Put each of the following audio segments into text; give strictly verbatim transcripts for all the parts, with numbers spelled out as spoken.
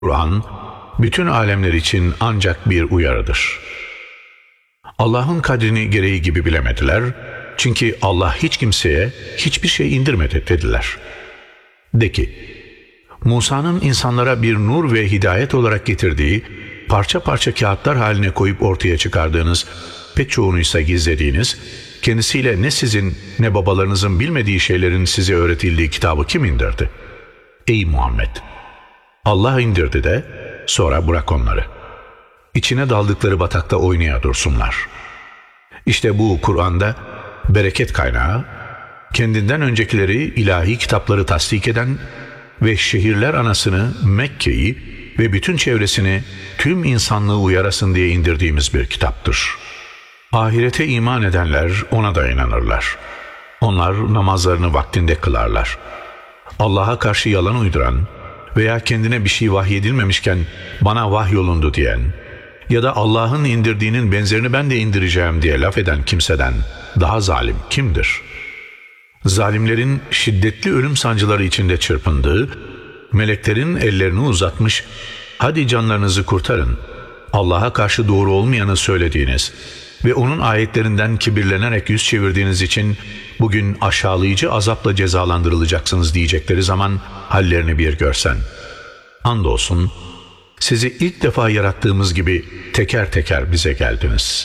Kur'an, bütün alemler için ancak bir uyarıdır. Allah'ın kadrini gereği gibi bilemediler, çünkü Allah hiç kimseye hiçbir şey indirmedi dediler. De ki, Musa'nın insanlara bir nur ve hidayet olarak getirdiği, parça parça kağıtlar haline koyup ortaya çıkardığınız, pek çoğunu ise gizlediğiniz, kendisiyle ne sizin ne babalarınızın bilmediği şeylerin size öğretildiği kitabı kim indirdi? Ey Muhammed! Allah indirdi de, sonra bırak onları. İçine daldıkları batakta oynaya dursunlar. İşte bu Kur'an'da bereket kaynağı, kendinden öncekileri ilahi kitapları tasdik eden ve şehirler anasını Mekke'yi ve bütün çevresini tüm insanlığı uyarasın diye indirdiğimiz bir kitaptır. Ahirete iman edenler ona da inanırlar. Onlar namazlarını vaktinde kılarlar. Allah'a karşı yalan uyduran veya kendine bir şey vahyedilmemişken bana vahyolundu diyen ya da Allah'ın indirdiğinin benzerini ben de indireceğim diye laf eden kimseden daha zalim kimdir? Zalimlerin şiddetli ölüm sancıları içinde çırpındığı, meleklerin ellerini uzatmış, hadi canlarınızı kurtarın, Allah'a karşı doğru olmayanı söylediğiniz ve onun ayetlerinden kibirlenerek yüz çevirdiğiniz için bugün aşağılayıcı azapla cezalandırılacaksınız diyecekleri zaman hallerini bir görsen. Andolsun sizi ilk defa yarattığımız gibi teker teker bize geldiniz.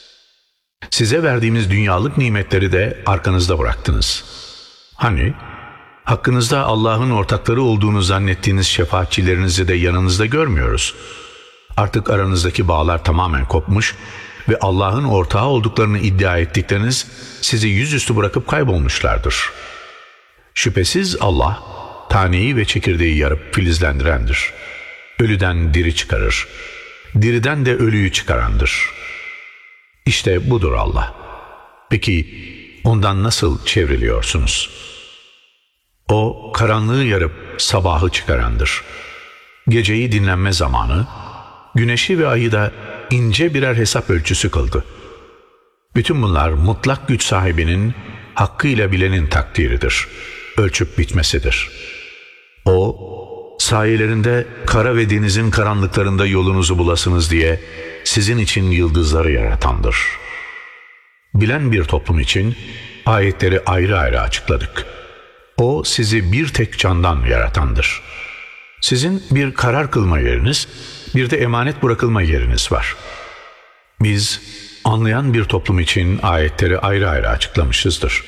Size verdiğimiz dünyalık nimetleri de arkanızda bıraktınız. Hani hakkınızda Allah'ın ortakları olduğunu zannettiğiniz şefaatçilerinizi de yanınızda görmüyoruz. Artık aranızdaki bağlar tamamen kopmuş ve Allah'ın ortağı olduklarını iddia ettikleriniz sizi yüzüstü bırakıp kaybolmuşlardır. Şüphesiz Allah, taneyi ve çekirdeği yarıp filizlendirendir. Ölüden diri çıkarır, diriden de ölüyü çıkarandır. İşte budur Allah. Peki ondan nasıl çevriliyorsunuz? O karanlığı yarıp sabahı çıkarandır. Geceyi dinlenme zamanı, güneşi ve ayı da ince birer hesap ölçüsü kıldı. Bütün bunlar mutlak güç sahibinin, hakkıyla bilenin takdiridir. Ölçüp bitmesidir. O, sayelerinde kara ve denizin karanlıklarında yolunuzu bulasınız diye sizin için yıldızları yaratandır. Bilen bir toplum için ayetleri ayrı ayrı açıkladık. O sizi bir tek candan yaratandır. Sizin bir karar kılma yeriniz, bir de emanet bırakılma yeriniz var. Biz anlayan bir toplum için ayetleri ayrı ayrı açıklamışızdır.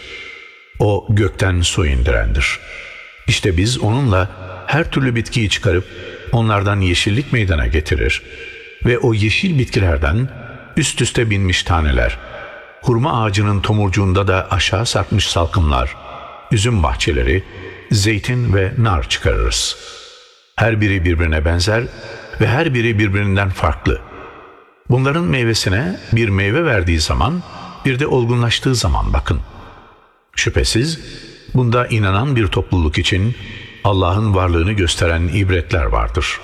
O gökten su indirendir. İşte biz onunla her türlü bitkiyi çıkarıp onlardan yeşillik meydana getirir ve o yeşil bitkilerden üst üste binmiş taneler, hurma ağacının tomurcuğunda da aşağı sarkmış salkımlar, üzüm bahçeleri, zeytin ve nar çıkarırız. Her biri birbirine benzer ve her biri birbirinden farklı. Bunların meyvesine bir meyve verdiği zaman, bir de olgunlaştığı zaman bakın. Şüphesiz bunda inanan bir topluluk için Allah'ın varlığını gösteren ibretler vardır.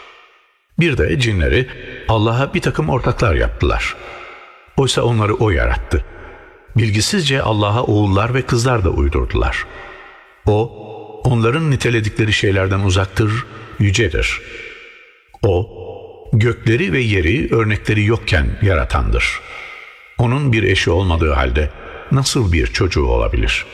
Bir de cinleri Allah'a bir takım ortaklar yaptılar. Oysa onları O yarattı. Bilgisizce Allah'a oğullar ve kızlar da uydurdular. O, onların niteledikleri şeylerden uzaktır, yücedir. O, gökleri ve yeri örnekleri yokken yaratandır. Onun bir eşi olmadığı halde nasıl bir çocuğu olabilir?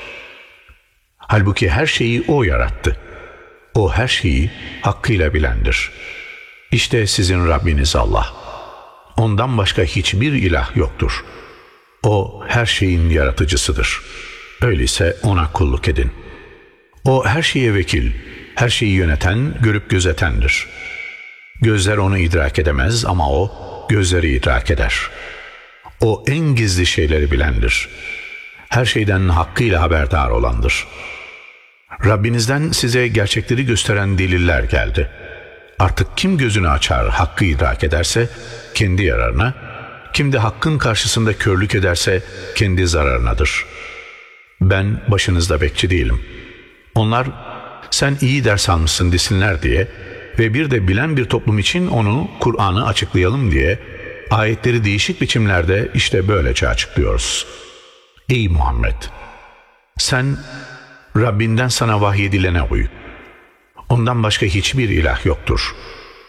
Halbuki her şeyi O yarattı. O her şeyi hakkıyla bilendir. İşte sizin Rabbiniz Allah. Ondan başka hiçbir ilah yoktur. O her şeyin yaratıcısıdır. Öyleyse O'na kulluk edin. O her şeye vekil, her şeyi yöneten, görüp gözetendir. Gözler onu idrak edemez ama O gözleri idrak eder. O en gizli şeyleri bilendir. Her şeyden hakkıyla haberdar olandır. Rabbinizden size gerçekleri gösteren deliller geldi. Artık kim gözünü açar, hakkı idrak ederse kendi yararına, kim de hakkın karşısında körlük ederse kendi zararınadır. Ben başınızda bekçi değilim. Onlar sen iyi ders almışsın desinler diye ve bir de bilen bir toplum için onu, Kur'an'ı açıklayalım diye ayetleri değişik biçimlerde işte böylece açıklıyoruz. Ey Muhammed! Sen Rabbinden sana vahyedilene uy. Ondan başka hiçbir ilah yoktur.